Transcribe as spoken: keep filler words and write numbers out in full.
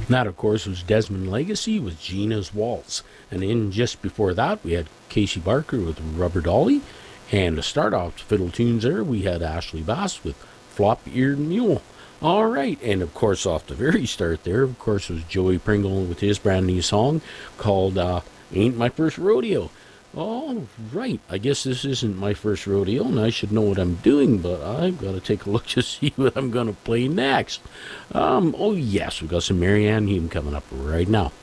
That, of course, was Desmond Legacy with Gina's Waltz. And then just before that, we had Casey Barker with Rubber Dolly. And to start off fiddle tunes there, we had Ashley Bass with Flop-Eared Mule. All right, and of course, off the very start there, of course, was Joey Pringle with his brand new song called uh, Ain't My First Rodeo. All right, I guess this isn't my first rodeo, and I should know what I'm doing, but I've got to take a look to see what I'm going to play next. Um, oh, yes, we've got some Marianne Hume coming up right now.